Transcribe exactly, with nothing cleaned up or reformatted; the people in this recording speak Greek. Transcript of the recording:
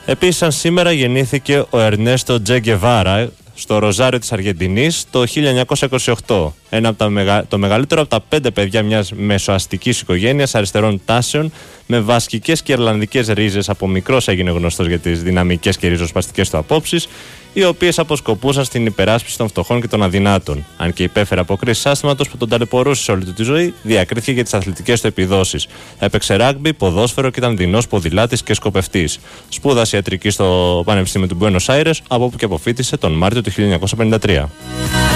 Επίσης, σαν σήμερα γεννήθηκε ο Ερνέστο Τζε Γκεβάρα στο Ροζάριο της Αργεντινής το χίλια εννιακόσια είκοσι οκτώ. Ένα από τα μεγα... Το μεγαλύτερο από τα πέντε παιδιά μιας μεσοαστικής οικογένειας αριστερών τάσεων με βασκικές και ιρλανδικές ρίζες. Από μικρός έγινε γνωστός για τις δυναμικές και ριζοσπαστικές του απόψεις, οι οποίες αποσκοπούσαν στην υπεράσπιση των φτωχών και των αδυνάτων. Αν και υπέφερε από κρίση άσθματος που τον ταλαιπωρούσε σε όλη του τη ζωή, διακρίθηκε για τις αθλητικές του επιδόσεις. Έπαιξε ράγκμπι, ποδόσφαιρο και ήταν δεινός ποδηλάτης και σκοπευτής. Σπούδασε ιατρική στο Πανεπιστήμιο του Μπουένος Άιρες, από όπου και αποφοίτησε τον Μάρτιο του χίλια εννιακόσια πενήντα τρία.